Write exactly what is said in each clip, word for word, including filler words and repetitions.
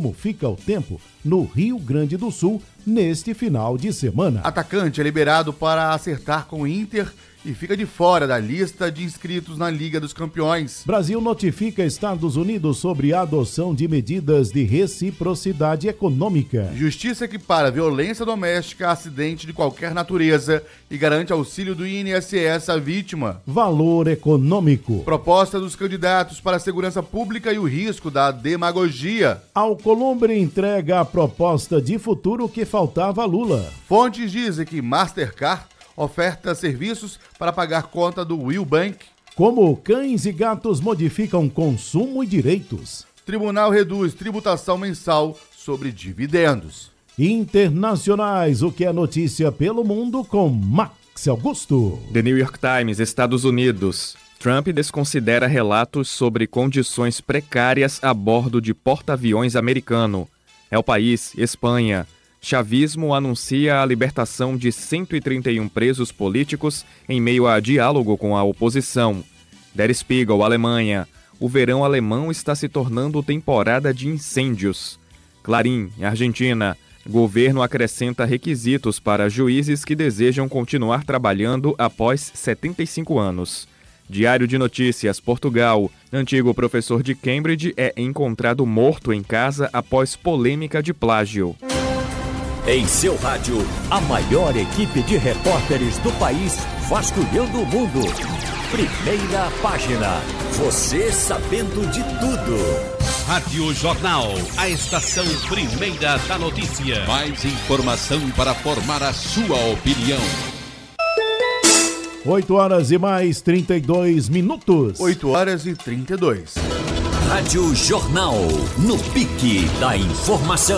como fica o tempo no Rio Grande do Sul neste final de semana. Atacante é liberado para acertar com o Inter e fica de fora da lista de inscritos na Liga dos Campeões. Brasil notifica Estados Unidos sobre a adoção de medidas de reciprocidade econômica. Justiça equipara violência doméstica a acidente de qualquer natureza e garante auxílio do I N S S à vítima. Valor econômico. Proposta dos candidatos para a segurança pública e o risco da demagogia. Alcolumbre entrega a proposta de futuro que faltava a Lula. Fontes dizem que Mastercard oferta serviços para pagar conta do Will Bank. Como cães e gatos modificam consumo e direitos. Tribunal reduz tributação mensal sobre dividendos. Internacionais, o que é notícia pelo mundo com Max Augusto. The New York Times, Estados Unidos. Trump desconsidera relatos sobre condições precárias a bordo de porta-aviões americano. É o País, Espanha. Chavismo anuncia a libertação de cento e trinta e um presos políticos em meio a diálogo com a oposição. Der Spiegel, Alemanha. O verão alemão está se tornando temporada de incêndios. Clarim, Argentina. Governo acrescenta requisitos para juízes que desejam continuar trabalhando após setenta e cinco anos. Diário de Notícias, Portugal. Antigo professor de Cambridge é encontrado morto em casa após polêmica de plágio. Em seu rádio, a maior equipe de repórteres do país vasculhando o mundo. Primeira página. Você sabendo de tudo. Rádio Jornal, a estação primeira da notícia. Mais informação para formar a sua opinião. oito horas e mais trinta e dois minutos. oito horas e trinta e dois. Rádio Jornal, no pique da informação.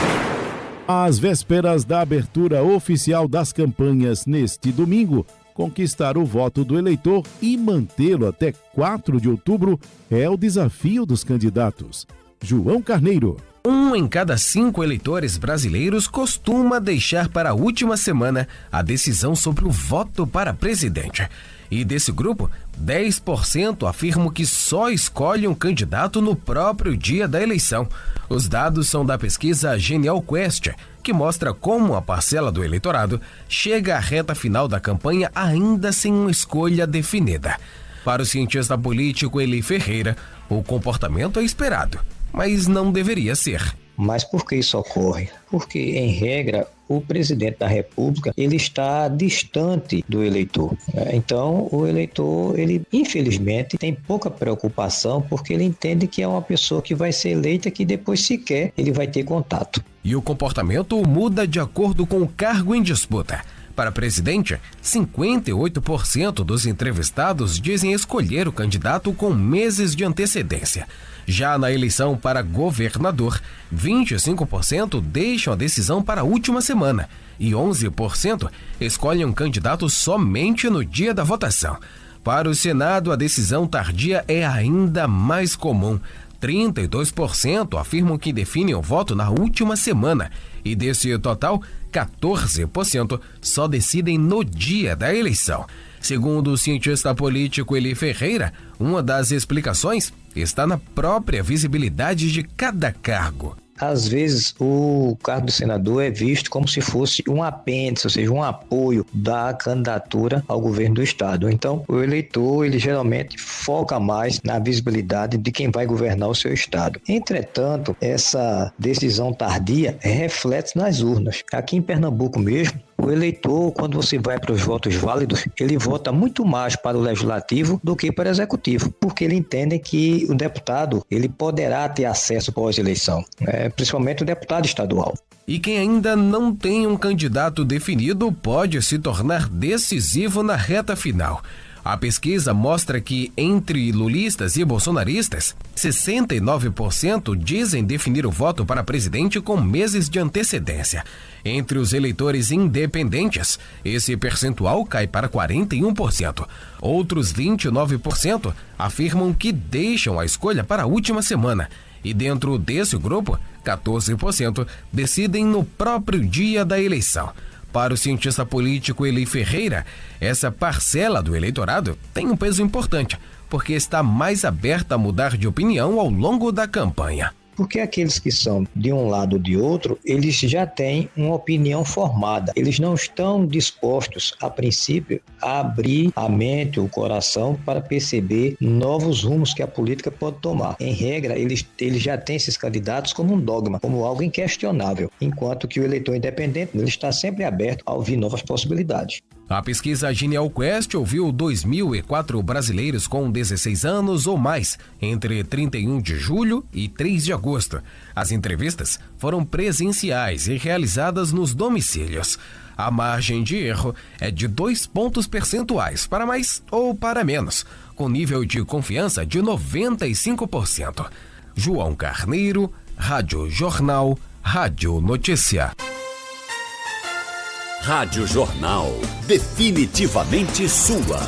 Às vésperas da abertura oficial das campanhas neste domingo, conquistar o voto do eleitor e mantê-lo até quatro de outubro é o desafio dos candidatos. João Carneiro. Um em cada cinco eleitores brasileiros costuma deixar para a última semana a decisão sobre o voto para presidente. E desse grupo, dez por cento afirmam que só escolhe um candidato no próprio dia da eleição. Os dados são da pesquisa Genial Quest, que mostra como a parcela do eleitorado chega à reta final da campanha ainda sem uma escolha definida. Para o cientista político Eli Ferreira, o comportamento é esperado, mas não deveria ser. Mas por que isso ocorre? Porque, em regra, o presidente da República ele está distante do eleitor. Então, o eleitor, ele infelizmente tem pouca preocupação porque ele entende que é uma pessoa que vai ser eleita que depois sequer ele vai ter contato. E o comportamento muda de acordo com o cargo em disputa. Para presidente, cinquenta e oito por cento dos entrevistados dizem escolher o candidato com meses de antecedência. Já na eleição para governador, vinte e cinco por cento deixam a decisão para a última semana e onze por cento escolhem um candidato somente no dia da votação. Para o Senado, a decisão tardia é ainda mais comum. trinta e dois por cento afirmam que definem o voto na última semana e desse total, quatorze por cento só decidem no dia da eleição. Segundo o cientista político Eli Ferreira, uma das explicações está na própria visibilidade de cada cargo. Às vezes, o cargo do senador é visto como se fosse um apêndice, ou seja, um apoio da candidatura ao governo do estado. Então, o eleitor, ele geralmente foca mais na visibilidade de quem vai governar o seu estado. Entretanto, essa decisão tardia reflete nas urnas. Aqui em Pernambuco mesmo, o eleitor, quando você vai para os votos válidos, ele vota muito mais para o legislativo do que para o executivo, porque ele entende que o deputado ele poderá ter acesso pós-eleição, né? Principalmente o deputado estadual. E quem ainda não tem um candidato definido pode se tornar decisivo na reta final. A pesquisa mostra que, entre lulistas e bolsonaristas, sessenta e nove por cento dizem definir o voto para presidente com meses de antecedência. Entre os eleitores independentes, esse percentual cai para quarenta e um por cento. Outros vinte e nove por cento afirmam que deixam a escolha para a última semana. E dentro desse grupo, quatorze por cento decidem no próprio dia da eleição. Para o cientista político Eli Ferreira, essa parcela do eleitorado tem um peso importante, porque está mais aberta a mudar de opinião ao longo da campanha. Porque aqueles que são de um lado ou de outro, eles já têm uma opinião formada. Eles não estão dispostos, a princípio, a abrir a mente, o coração, para perceber novos rumos que a política pode tomar. Em regra, eles, eles já têm esses candidatos como um dogma, como algo inquestionável, enquanto que o eleitor independente ele está sempre aberto a ouvir novas possibilidades. A pesquisa Genial Quest ouviu dois mil e quatro brasileiros com dezesseis anos ou mais, entre trinta e um de julho e três de agosto. As entrevistas foram presenciais e realizadas nos domicílios. A margem de erro é de dois pontos percentuais, para mais ou para menos, com nível de confiança de noventa e cinco por cento. João Carneiro, Rádio Jornal, Rádio Notícia. Rádio Jornal, definitivamente sua.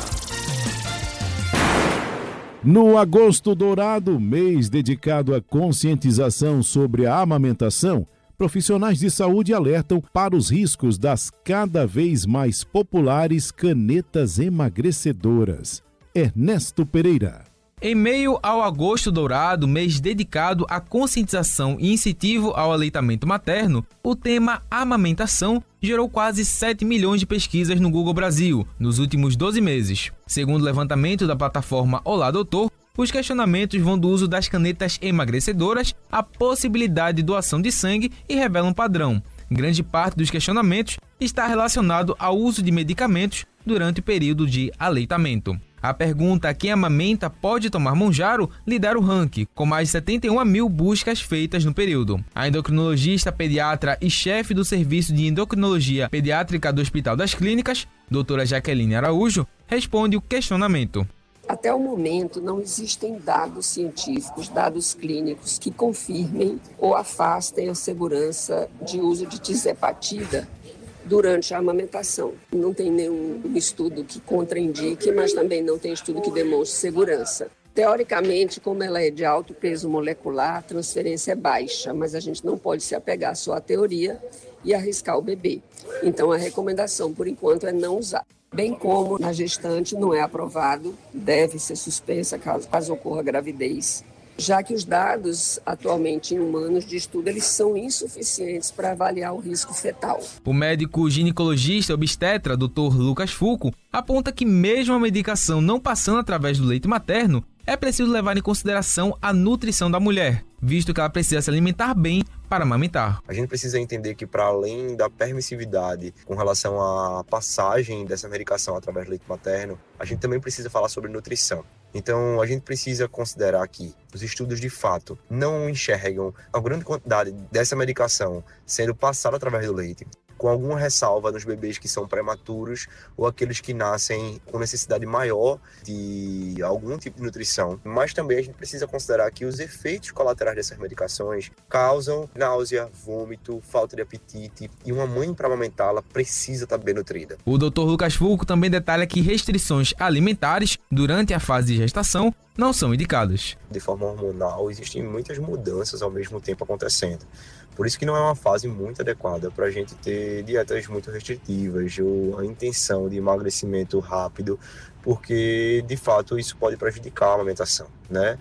No Agosto Dourado, mês dedicado à conscientização sobre a amamentação, profissionais de saúde alertam para os riscos das cada vez mais populares canetas emagrecedoras. Ernesto Pereira. Em meio ao Agosto Dourado, mês dedicado à conscientização e incentivo ao aleitamento materno, o tema amamentação gerou quase sete milhões de pesquisas no Google Brasil nos últimos doze meses. Segundo o levantamento da plataforma Olá Doutor, os questionamentos vão do uso das canetas emagrecedoras à possibilidade de doação de sangue e revelam um padrão. Grande parte dos questionamentos está relacionado ao uso de medicamentos durante o período de aleitamento. A pergunta quem amamenta pode tomar Mounjaro lidera o ranking, com mais de setenta e uma mil buscas feitas no período. A endocrinologista pediatra e chefe do Serviço de Endocrinologia Pediátrica do Hospital das Clínicas, doutora Jaqueline Araújo, responde o questionamento. Até o momento, não existem dados científicos, dados clínicos que confirmem ou afastem a segurança de uso de tizepatida durante a amamentação. Não tem nenhum estudo que contraindique, mas também não tem estudo que demonstre segurança. Teoricamente, como ela é de alto peso molecular, a transferência é baixa, mas a gente não pode se apegar só à teoria e arriscar o bebê. Então, a recomendação, por enquanto, é não usar. Bem como na gestante não é aprovado, deve ser suspensa caso, caso ocorra gravidez, já que os dados atualmente em humanos de estudo eles são insuficientes para avaliar o risco fetal. O médico ginecologista obstetra doutor Lucas Fulco aponta que mesmo a medicação não passando através do leite materno, é preciso levar em consideração a nutrição da mulher, visto que ela precisa se alimentar bem para amamentar. A gente precisa entender que, para além da permissividade com relação à passagem dessa medicação através do leite materno, a gente também precisa falar sobre nutrição. Então, a gente precisa considerar que os estudos, de fato, não enxergam a grande quantidade dessa medicação sendo passada através do leite, com alguma ressalva nos bebês que são prematuros ou aqueles que nascem com necessidade maior de algum tipo de nutrição. Mas também a gente precisa considerar que os efeitos colaterais dessas medicações causam náusea, vômito, falta de apetite, e uma mãe, para amamentá-la, precisa estar bem nutrida. O doutor Lucas Fulco também detalha que restrições alimentares durante a fase de gestação não são indicadas. De forma hormonal, existem muitas mudanças ao mesmo tempo acontecendo. Por isso que não é uma fase muito adequada para a gente ter dietas muito restritivas ou a intenção de emagrecimento rápido, porque, de fato, isso pode prejudicar a alimentação, né?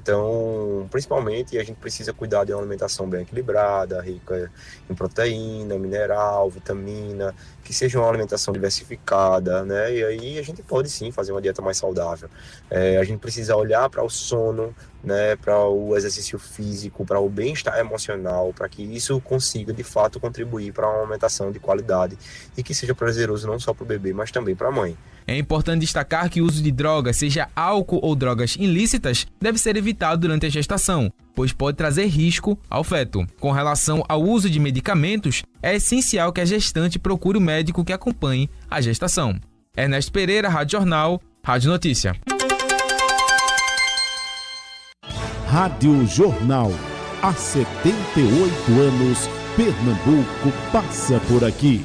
Então, principalmente, a gente precisa cuidar de uma alimentação bem equilibrada, rica em proteína, mineral, vitamina, que seja uma alimentação diversificada, né? E aí a gente pode, sim, fazer uma dieta mais saudável. É, a gente precisa olhar para o sono, né, para o exercício físico, para o bem-estar emocional, para que isso consiga, de fato, contribuir para uma alimentação de qualidade e que seja prazeroso não só para o bebê, mas também para a mãe. É importante destacar que o uso de drogas, seja álcool ou drogas ilícitas, deve ser evitado durante a gestação, pois pode trazer risco ao feto. Com relação ao uso de medicamentos, é essencial que a gestante procure o médico que acompanhe a gestação. Ernesto Pereira, Rádio Jornal, Rádio Notícia. Rádio Jornal. Há setenta e oito anos, Pernambuco passa por aqui.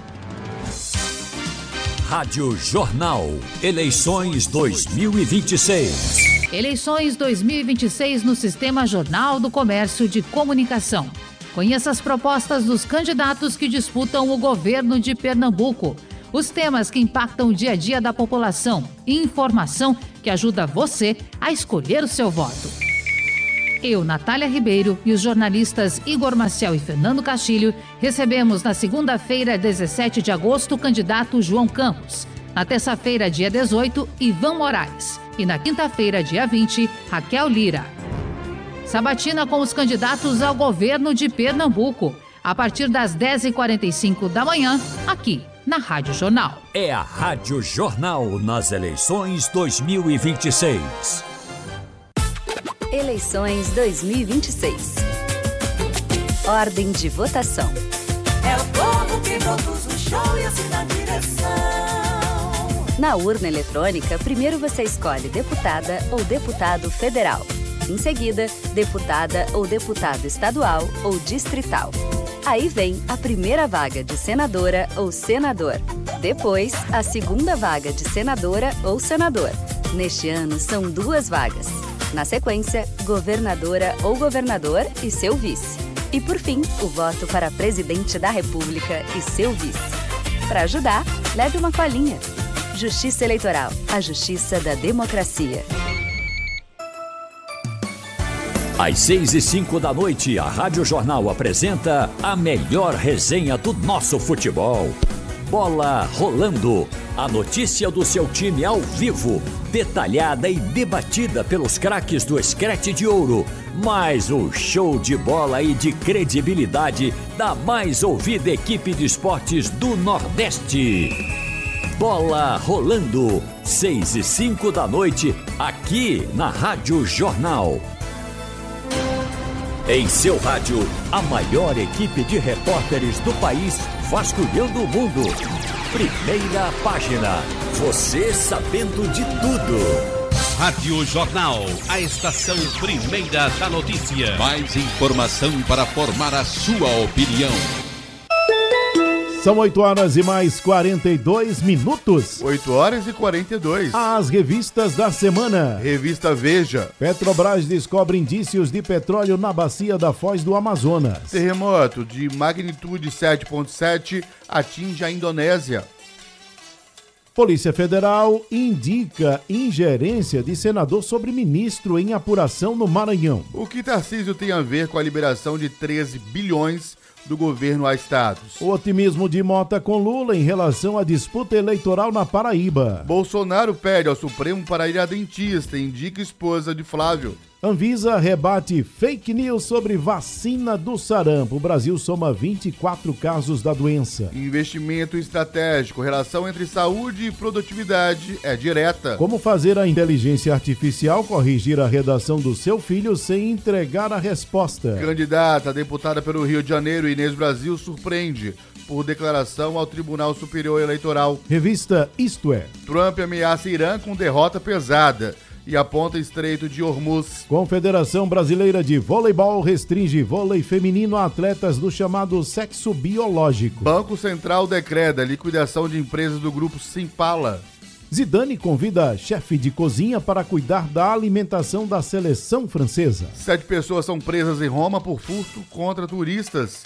Rádio Jornal. Eleições dois mil e vinte e seis. Eleições dois mil e vinte e seis no Sistema Jornal do Comércio de Comunicação. Conheça as propostas dos candidatos que disputam o governo de Pernambuco. Os temas que impactam o dia a dia da população. Informação que ajuda você a escolher o seu voto. Eu, Natália Ribeiro e os jornalistas Igor Maciel e Fernando Castilho recebemos na segunda-feira, dezessete de agosto, o candidato João Campos. Na terça-feira, dia dezoito, Ivan Moraes. E na quinta-feira, dia vinte, Raquel Lira. Sabatina com os candidatos ao governo de Pernambuco, a partir das dez e quarenta e cinco da manhã, aqui na Rádio Jornal. É a Rádio Jornal nas eleições dois mil e vinte e seis. Eleições dois mil e vinte e seis. Ordem de votação. É o povo que produz o show e assina a direção. Na urna eletrônica, primeiro você escolhe deputada ou deputado federal. Em seguida, deputada ou deputado estadual ou distrital. Aí vem a primeira vaga de senadora ou senador. Depois, a segunda vaga de senadora ou senador. Neste ano, são duas vagas. Na sequência, governadora ou governador e seu vice. E por fim, o voto para presidente da República e seu vice. Para ajudar, leve uma colinha. Justiça Eleitoral, a justiça da democracia. Às seis e cinco da noite, a Rádio Jornal apresenta a melhor resenha do nosso futebol. Bola Rolando. A notícia do seu time ao vivo, detalhada e debatida pelos craques do Screte de Ouro. Mais o show de bola e de credibilidade da mais ouvida equipe de esportes do Nordeste. Bola Rolando. seis e cinco da noite, aqui na Rádio Jornal. Em seu rádio, a maior equipe de repórteres do país vasculhando o mundo. Primeira página. Você sabendo de tudo. Rádio Jornal, a estação primeira da notícia. Mais informação para formar a sua opinião. São oito horas e mais quarenta e dois minutos. oito horas e quarenta e dois. As revistas da semana. Revista Veja. Petrobras descobre indícios de petróleo na bacia da Foz do Amazonas. Terremoto de magnitude sete ponto sete atinge a Indonésia. Polícia Federal indica ingerência de senador sobre ministro em apuração no Maranhão. O que Tarcísio tem a ver com a liberação de treze bilhões do governo a estados? O otimismo de Mota com Lula em relação à disputa eleitoral na Paraíba. Bolsonaro pede ao Supremo para ir a dentista, indica esposa de Flávio. Anvisa rebate fake news sobre vacina do sarampo. O Brasil soma vinte e quatro casos da doença. Investimento estratégico. Relação entre saúde e produtividade é direta. Como fazer a inteligência artificial corrigir a redação do seu filho sem entregar a resposta? Candidata a deputada pelo Rio de Janeiro, Inês Brasil, surpreende por declaração ao Tribunal Superior Eleitoral. Revista Isto É. Trump ameaça Irã com derrota pesada e aponta Estreito de Hormuz. Confederação Brasileira de Voleibol restringe vôlei feminino a atletas do chamado sexo biológico. Banco Central decreta liquidação de empresas do grupo Simpala. Zidane convida chefe de cozinha para cuidar da alimentação da seleção francesa. Sete pessoas são presas em Roma por furto contra turistas.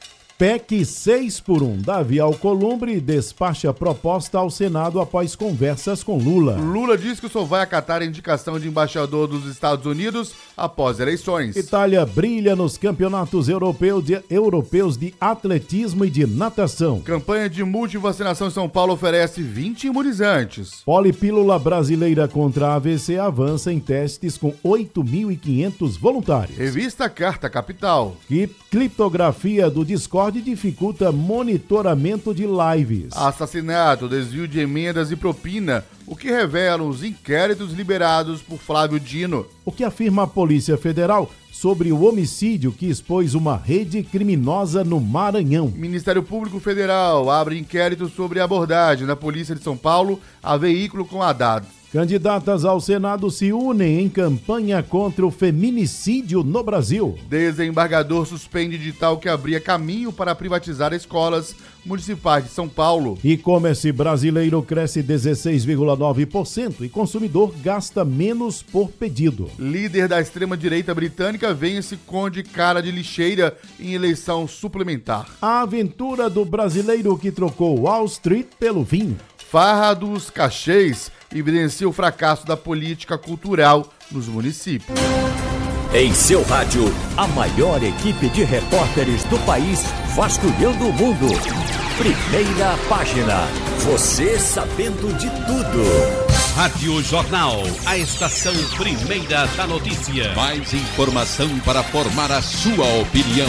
P E C seis por um. Davi Alcolumbre despacha proposta ao Senado após conversas com Lula. Lula diz que só vai acatar a indicação de embaixador dos Estados Unidos após eleições. Itália brilha nos campeonatos europeu de, europeus de atletismo e de natação. Campanha de multivacinação em São Paulo oferece vinte imunizantes. Polipílula brasileira contra A V C avança em testes com oito mil e quinhentos voluntários. Revista Carta Capital. E criptografia do Discord dificulta monitoramento de lives. Assassinato, desvio de emendas e propina, o que revelam os inquéritos liberados por Flávio Dino. O que afirma a Polícia Federal sobre o homicídio que expôs uma rede criminosa no Maranhão. Ministério Público Federal abre inquérito sobre abordagem na Polícia de São Paulo a veículo com Haddad. Candidatas ao Senado se unem em campanha contra o feminicídio no Brasil. Desembargador suspende edital que abria caminho para privatizar escolas municipais de São Paulo. E-commerce brasileiro cresce dezesseis vírgula nove por cento e consumidor gasta menos por pedido. Líder da extrema-direita britânica vence Conde Cara de Lixeira em eleição suplementar. A aventura do brasileiro que trocou Wall Street pelo vinho. Farra dos Cachês evidencia o fracasso da política cultural nos municípios. Em seu rádio, a maior equipe de repórteres do país vasculhando o mundo. Primeira página. Você sabendo de tudo. Rádio Jornal, a estação primeira da notícia. Mais informação para formar a sua opinião.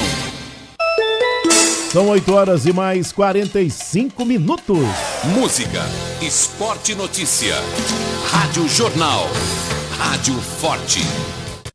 São oito horas e mais quarenta e cinco minutos. Música, esporte e notícia. Rádio Jornal. Rádio Forte.